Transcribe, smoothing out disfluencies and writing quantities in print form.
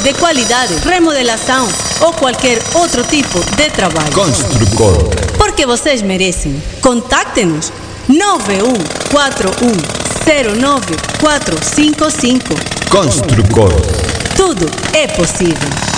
de qualidade, remodelação ou qualquer outro tipo de trabalho. Construcor. Porque vocês merecem. Contacte-nos 9141094555. Construcor. Tudo é possível.